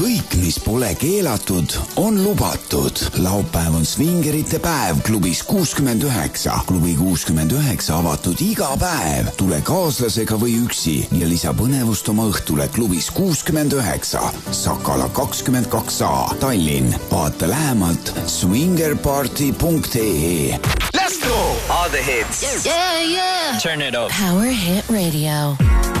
kõik, mis pole keelatud, on lubatud. Laupäev on svingerite päev klubis 69. Klubi 69 avatud iga päev. Tule kaaslasega või üksi ja lisa põnevust oma õhtule klubis 69. Sakala 22A, Tallinn. Vaata lähemalt swingerparty.ee. Let's go! All the hits. Yeah. Turn it up. Power Hit Radio.